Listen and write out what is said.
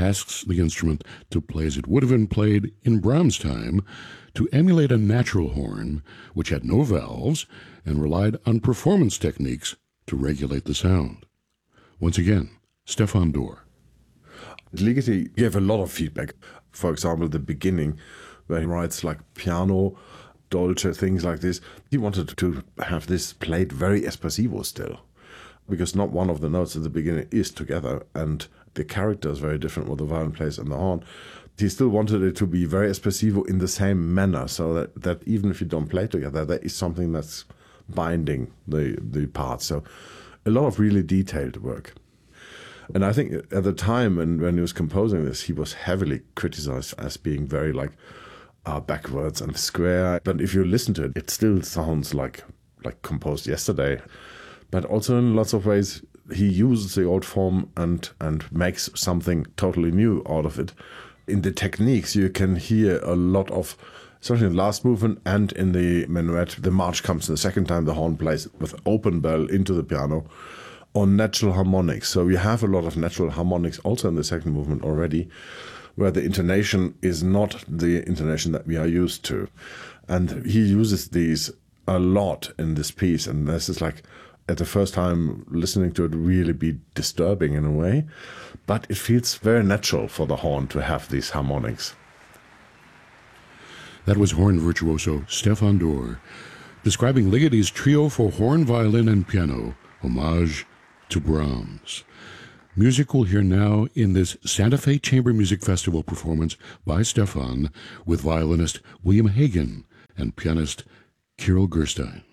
tasks the instrument to play as it would have been played in Brahms' time, to emulate a natural horn, which had no valves and relied on performance techniques to regulate the sound. Once again, Stefan Dorr. Ligeti gave a lot of feedback. For example, the beginning, where he writes like piano, dolce, things like this. He wanted to have this played very espressivo still, because not one of the notes at the beginning is together, and the character is very different what the violin plays and the horn. He still wanted it to be very espressivo in the same manner, so that even if you don't play together, there is something that's binding the parts. So a lot of really detailed work. And I think at the time when he was composing this, he was heavily criticized as being very backwards and square. But if you listen to it, it still sounds like composed yesterday. But also in lots of ways, he uses the old form and makes something totally new out of it. In the techniques, you can hear a lot of, especially in the last movement and in the minuet, the march comes the second time the horn plays with open bell into the piano, on natural harmonics. So you have a lot of natural harmonics also in the second movement already, where the intonation is not the intonation that we are used to. And he uses these a lot in this piece. And this is like, at the first time listening to it, really be disturbing in a way. But it feels very natural for the horn to have these harmonics. That was horn virtuoso Stefan Dorr, describing Ligeti's trio for horn, violin, and piano, Homage to Brahms. Music we'll hear now in this Santa Fe Chamber Music Festival performance by Stefan with violinist William Hagen and pianist Kirill Gerstein.